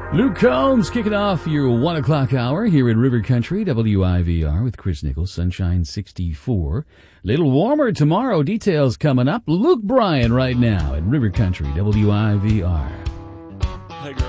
Luke Combs kicking off your 1 o'clock hour here in River Country, WIVR with Chris Nichols, Sunshine 64. Little warmer tomorrow, details coming up. Luke Bryan right now in River Country, WIVR. Hey girl.